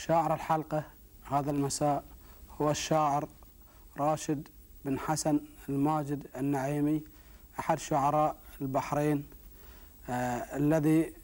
شاعر الحلقة هذا المساء هو الشاعر راشد بن حسن الماجد النعيمي، أحد شعراء البحرين، الذي